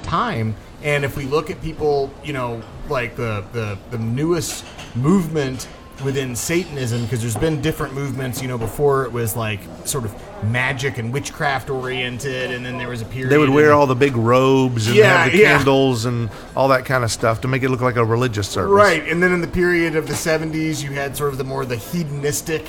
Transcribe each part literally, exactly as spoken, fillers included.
time. And if we look at people, you know, like the the, the newest movement within Satanism, because there's been different movements, you know, before it was like sort of magic and witchcraft oriented, and then there was a period they would wear in, all the big robes and yeah, have the yeah. candles and all that kind of stuff to make it look like a religious service. Right, and then in the period of the seventies, you had sort of the more the hedonistic,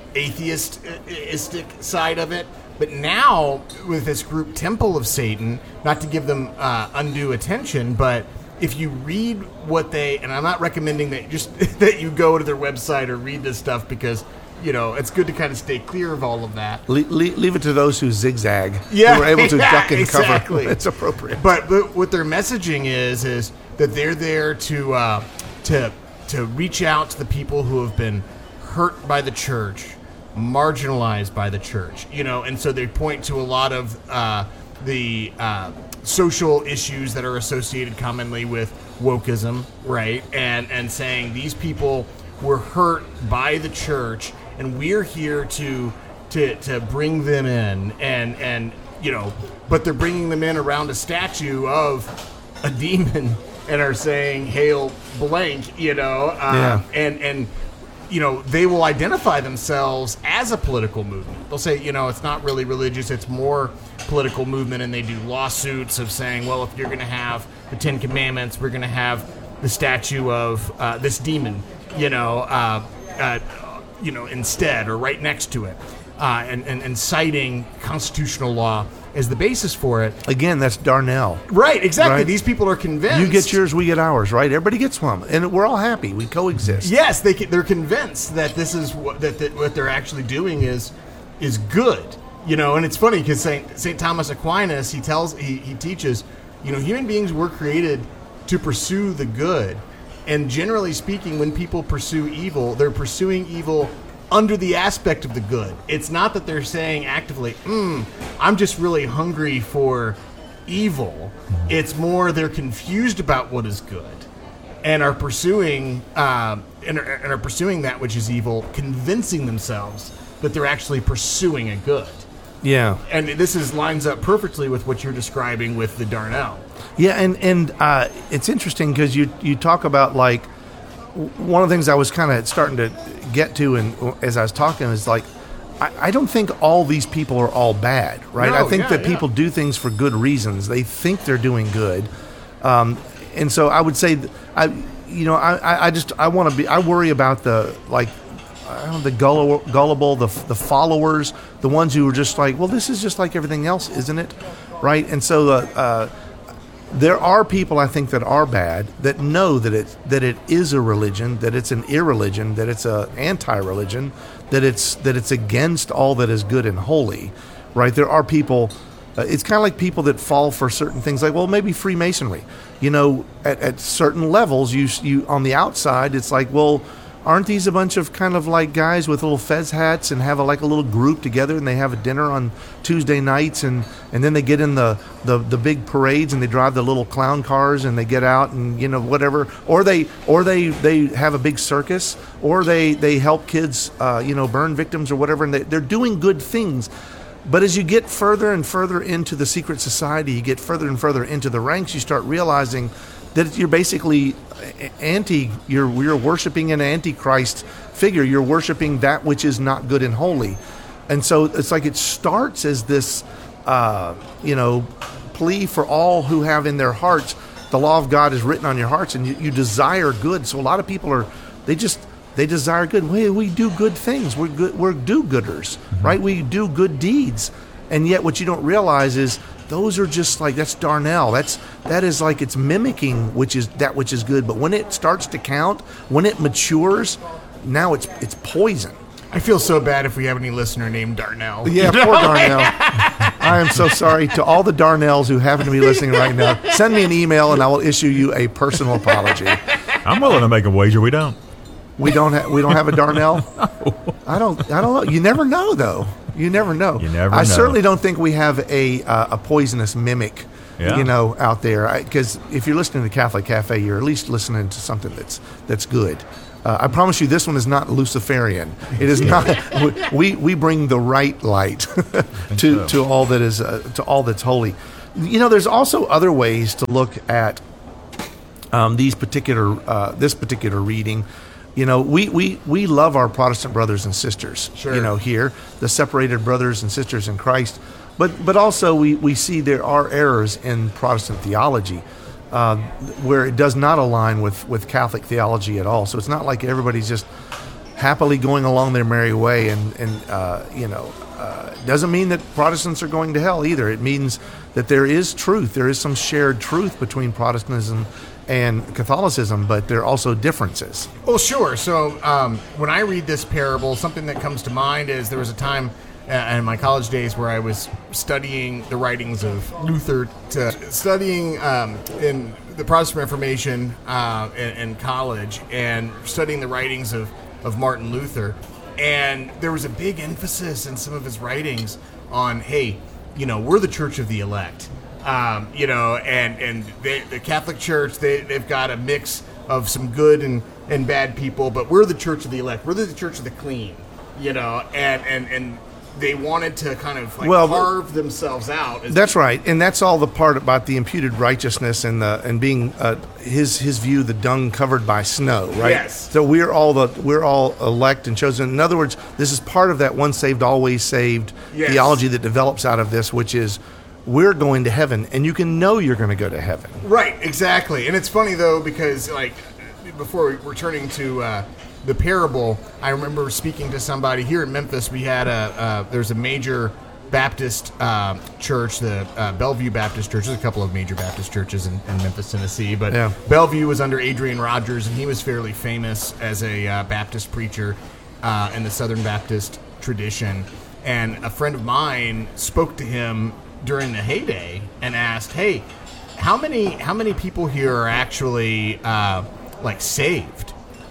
atheistic side of it. But now, with this group Temple of Satan, not to give them uh, undue attention, but if you read what they, and I'm not recommending that just that you go to their website or read this stuff, because, you know, it's good to kind of stay clear of all of that. Le- le- leave it to those who zigzag, yeah, who are able to yeah, duck and exactly. cover. It's appropriate. But, but what their messaging is, is that they're there to uh, to to reach out to the people who have been hurt by the church, marginalized by the church, you know, and so they point to a lot of uh, the uh, social issues that are associated commonly with wokeism, right? And and saying these people were hurt by the church, and we're here to to to bring them in, and and you know, but they're bringing them in around a statue of a demon, and are saying "Hail blank," you know, uh, yeah. and and. you know, they will identify themselves as a political movement. They'll say, you know, it's not really religious, it's more political movement, and they do lawsuits of saying, well, if you're going to have the Ten Commandments, we're going to have the statue of uh, this demon, you know, uh, uh, you know, instead, or right next to it, uh, and, and, and citing constitutional law as the basis for it. Again, that's Darnell. Right, exactly. Right? These people are convinced. You get yours, we get ours, right? Everybody gets one, and we're all happy. We coexist. Yes, they they're convinced that this is what that, that what they're actually doing is is good, you know. And it's funny because Saint Saint Thomas Aquinas, he tells he, he teaches, you know, human beings were created to pursue the good, and generally speaking, when people pursue evil, they're pursuing evil under the aspect of the good. It's not that they're saying actively, mm, I'm just really hungry for evil. It's more they're confused about what is good and are pursuing uh, and, are, and are pursuing that which is evil, convincing themselves that they're actually pursuing a good. Yeah. And this is lines up perfectly with what you're describing with the Darnell. Yeah, and, and uh, it's interesting because you, you talk about, like, one of the things I was kind of starting to get to, and as I was talking, is like, I, I don't think all these people are all bad, right? No, I think yeah, that yeah. people do things for good reasons. They think they're doing good, um, and so I would say, I, you know, I, I just I want to be. I worry about the like, I don't know, the gullible, gullible, the the followers, the ones who are just like, well, this is just like everything else, isn't it? Right? And so the. Uh, There are people, I think, that are bad, that know that it that it is a religion, that it's an irreligion, that it's an anti-religion, that it's that it's against all that is good and holy, right? There are people. Uh, it's kind of like people that fall for certain things, like, well, maybe Freemasonry. You know, at, at certain levels, you you on the outside, it's like, well, aren't these a bunch of kind of like guys with little fez hats and have a, like a little group together, and they have a dinner on Tuesday nights, and, and then they get in the, the, the big parades, and they drive the little clown cars, and they get out and, you know, whatever, or they or they, they have a big circus, or they, they help kids, uh, you know, burn victims or whatever, and they, they're doing good things. But as you get further and further into the secret society, you get further and further into the ranks, you start realizing that you're basically anti, you're, you're worshiping an antichrist figure. You're worshiping that which is not good and holy. And so it's like it starts as this, uh, you know, plea for all who have in their hearts, the law of God is written on your hearts, and you, you desire good. So a lot of people are, they just, they desire good. We, we do good things. We're good, we're do-gooders, mm-hmm. right? We do good deeds. And yet what you don't realize is those are just like, that's Darnell. That's, that is like, it's mimicking which is that which is good. But when it starts to count, when it matures, now it's it's poison. I feel so bad if we have any listener named Darnell. Yeah, poor Darnell. I am so sorry to all the Darnells who happen to be listening right now. Send me an email and I will issue you a personal apology. I'm willing to make a wager we don't. We don't have we don't have a Darnell? No. I don't I don't know. You never know though. You never know. You never I know. certainly don't think we have a uh, a poisonous mimic, yeah. you know, out there. Because if you're listening to Catholic Cafe, you're at least listening to something that's that's good. Uh, I promise you, this one is not Luciferian. It is not. We we bring the right light to so. to all that is uh, to all that's holy. you know, there's also other ways to look at um, these particular uh, this particular reading. You know, we, we, we love our Protestant brothers and sisters, Sure. you know, here, the separated brothers and sisters in Christ. But but also we, we see there are errors in Protestant theology uh, where it does not align with, with Catholic theology at all. So it's not like everybody's just happily going along their merry way. And, and uh, you know, uh, doesn't mean that Protestants are going to hell either. It means that there is truth. There is some shared truth between Protestantism and Catholicism, but there are also differences. Well, sure. So um, when I read this parable, something that comes to mind is there was a time uh, in my college days where I was studying the writings of Luther, to studying um, in the Protestant Reformation uh, in, in college, and studying the writings of, of Martin Luther. And there was a big emphasis in some of his writings on, hey, you know, we're the church of the elect. Um, you know, and, and they, the Catholic Church, they, they've got a mix of some good and, and bad people, but we're the church of the elect. We're the church of the clean, you know, and, and, and they wanted to kind of like Well, carve themselves out. As That's right, and that's all the part about the imputed righteousness and the and being uh, his his view, the dung covered by snow, right? Yes. So we're all the we're all elect and chosen. In other words, this is part of that once saved, always saved Yes. theology that develops out of this, which is we're going to heaven, and you can know you're going to go to heaven. Right, exactly. And it's funny, though, because, like, before returning to uh, the parable, I remember speaking to somebody here in Memphis. We had a, uh, there's a major Baptist uh, church, the uh, Bellevue Baptist Church. There's a couple of major Baptist churches in, in Memphis, Tennessee. But Yeah. Bellevue was under Adrian Rogers, and he was fairly famous as a uh, Baptist preacher uh, in the Southern Baptist tradition. And a friend of mine spoke to him during the heyday and asked, "Hey, how many how many people here are actually uh, like saved?"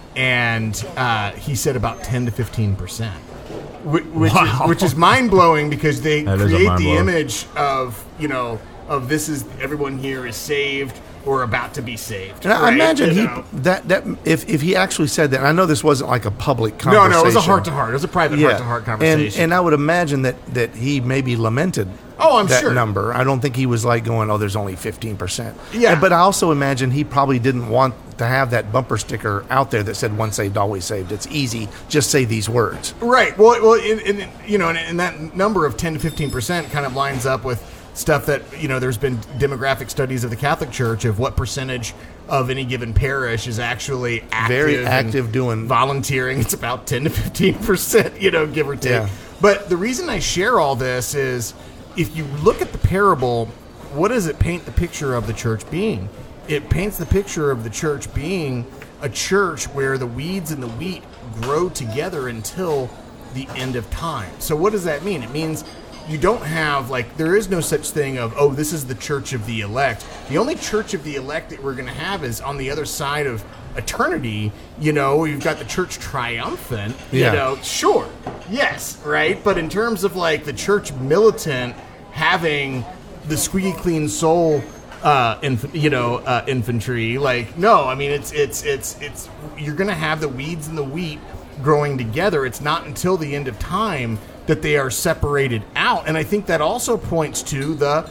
And uh, he said about ten to fifteen percent, which, Wow. is, which is mind blowing because they That is a create the mind-blower. image of you know of this is everyone here is saved or about to be saved. And I right? imagine You he know? that that if, if he actually said that, and I know this wasn't like a public No, conversation. no, it was a heart to heart. It was a private heart to heart conversation. And, and I would imagine that, that he maybe lamented Oh, I'm that sure. number. I don't think he was like going, oh, there's only fifteen percent. Yeah. But I also imagine he probably didn't want to have that bumper sticker out there that said once saved, always saved. It's easy. Just say these words. Right. Well, well, in, in, you know, and, and that number of ten to fifteen percent kind of lines up with stuff that, you know, there's been demographic studies of the Catholic Church of what percentage of any given parish is actually active, Very and active doing- volunteering. It's about ten to fifteen percent, you know, give or take. Yeah. But the reason I share all this is if you look at the parable, what does it paint the picture of the church being? It paints the picture of the church being a church where the weeds and the wheat grow together until the end of time. So what does that mean? It means you don't have, like, there is no such thing of, oh, this is the church of the elect. The only church of the elect that we're going to have is on the other side of eternity. You know, you've got the church triumphant, Yeah. you know, sure, yes, right? But in terms of, like, the church militant having the squeaky clean soul, uh, inf- you know, uh, infantry, like, no, I mean, it's, it's, it's, it's, you're going to have the weeds and the wheat growing together. It's not until the end of time that they are separated out. And I think that also points to the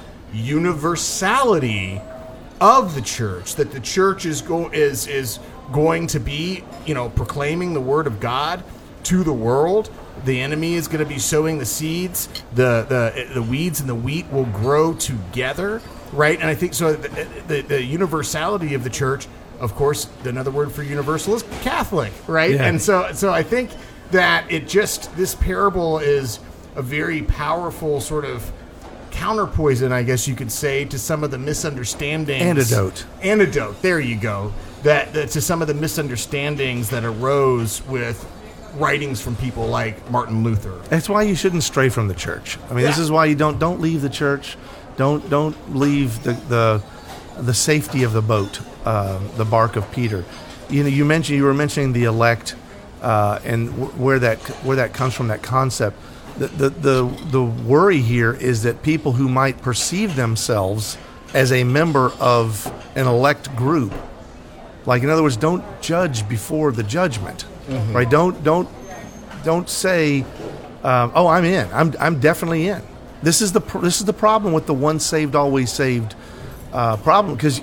universality of the church, that the church is go is is going to be, you know, proclaiming the word of God to the world. The enemy is going to be sowing the seeds. The the the weeds and the wheat will grow together, right? And I think so. The, the, the universality of the church, of course, another word for universal is Catholic, right? Yeah. And so so I think that it just, this parable is a very powerful sort of counterpoison, I guess you could say, to some of the misunderstandings. Antidote. Antidote. There you go. That, that to some of the misunderstandings that arose with writings from people like Martin Luther. That's why you shouldn't stray from the church. I mean, this Yeah. is why you don't don't leave the church. Don't don't leave the the, the safety of the boat, uh, the bark of Peter. You know, you mentioned you were mentioning the elect, uh, and w- where that where that comes from, that concept. The, the the the worry here is that people who might perceive themselves as a member of an elect group, like, in other words, don't judge before the judgment, Mm-hmm. right? Don't don't don't say, um, "Oh, I'm in. I'm I'm definitely in." This is the pr- this is the problem with the once saved always saved uh, problem, because